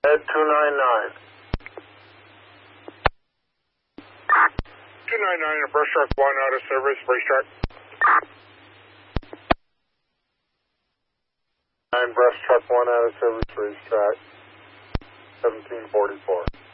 Ed 299. 299 and brush truck 1 out of service, racetrack. 9 brush truck 1 out of service, racetrack. 1744.